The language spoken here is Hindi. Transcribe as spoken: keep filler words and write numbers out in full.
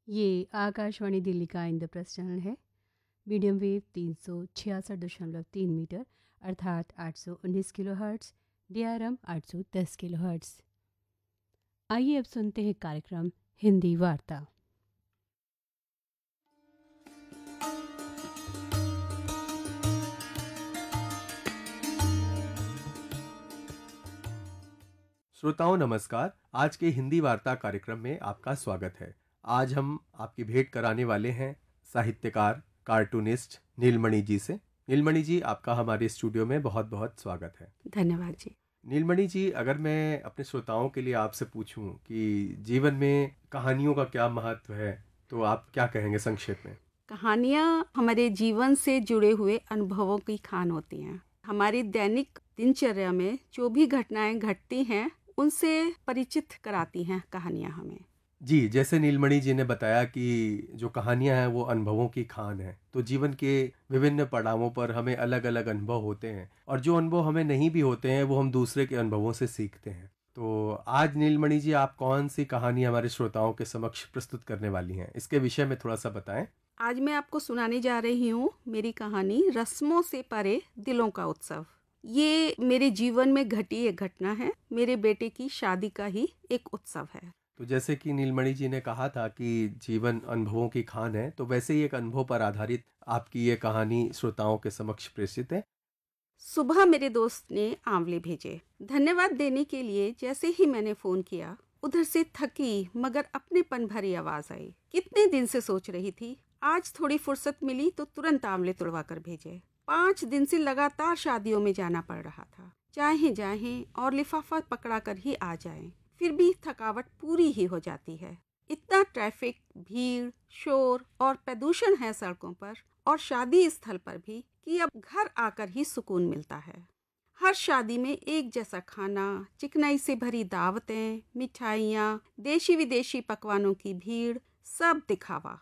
ये आकाशवाणी दिल्ली का इंद्रप्रस्थ चैनल है। मीडियम वेव तीन सौ छियासठ दशमलव तीन मीटर अर्थात आठ सौ उन्नीस kilo hertz, D R M आठ सौ दस किलो हर्ट्स। आइए अब सुनते हैं कार्यक्रम हिंदी वार्ता। श्रोताओं नमस्कार। आज के हिंदी वार्ता कार्यक्रम में आपका स्वागत है। आज हम आपकी भेंट कराने वाले हैं साहित्यकार कार्टूनिस्ट नीलमणि जी से। नीलमणि जी, आपका हमारे स्टूडियो में बहुत बहुत स्वागत है। धन्यवाद जी। नीलमणि जी, अगर मैं अपने श्रोताओं के लिए आपसे पूछूं कि जीवन में कहानियों का क्या महत्व है, तो आप क्या कहेंगे संक्षेप में? कहानियाँ हमारे जीवन से जुड़े हुए अनुभवों की खान होती हैं। हमारी दैनिक दिनचर्या में जो भी घटनाएं घटती हैं उनसे परिचित कराती हैं कहानियाँ हमें। जी, जैसे नीलमणि जी ने बताया कि जो कहानियां हैं वो अनुभवों की खान है। तो जीवन के विभिन्न पड़ावों पर हमें अलग अलग अनुभव होते हैं और जो अनुभव हमें नहीं भी होते हैं वो हम दूसरे के अनुभवों से सीखते हैं। तो आज नीलमणि जी, आप कौन सी कहानी हमारे श्रोताओं के समक्ष प्रस्तुत करने वाली हैं, इसके विषय में थोड़ा सा बताएं। आज मैं आपको सुनाने जा रही हूँ मेरी कहानी रस्मों से परे दिलों का उत्सव। ये मेरे जीवन में घटी एक घटना है। मेरे बेटे की शादी का ही एक उत्सव है। तो जैसे कि नीलमणि जी ने कहा था कि जीवन अनुभवों की खान है, तो वैसे ही एक अनुभव पर आधारित आपकी ये कहानी श्रोताओं के समक्ष प्रेषित है। सुबह मेरे दोस्त ने आंवले भेजे। धन्यवाद देने के लिए जैसे ही मैंने फोन किया, उधर से थकी मगर अपनेपन भरी आवाज आई। कितने दिन से सोच रही थी, आज थोड़ी फुर्सत मिली तो तुरंत आंवले तुड़वा कर भेजे। पाँच दिन से लगातार शादियों में जाना पड़ रहा था। चाहे जाएं और लिफाफा पकड़ा कर ही आ जाएं, फिर भी थकावट पूरी ही हो जाती है। इतना ट्रैफिक, भीड़, शोर और प्रदूषण है सड़कों पर और शादी स्थल पर भी कि अब घर आकर ही सुकून मिलता है। हर शादी में एक जैसा खाना, चिकनाई से भरी दावतें, मिठाइयाँ, देशी विदेशी पकवानों की भीड़, सब दिखावा।